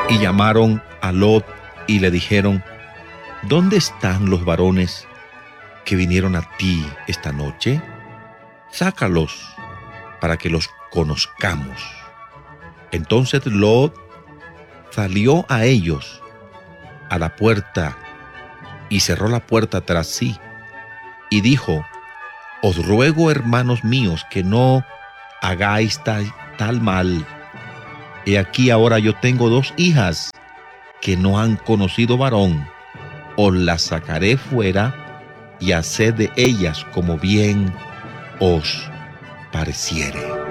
Y llamaron a Lot y le dijeron: ¿Dónde están los varones que vinieron a ti esta noche? Sácalos para que los conozcamos. Entonces Lot salió a ellos a la puerta y cerró la puerta tras sí y dijo: Os ruego, hermanos míos, que no hagáis tal mal. He aquí ahora yo tengo 2 hijas que no han conocido varón. Os las sacaré fuera y haced de ellas como bien os pareciere.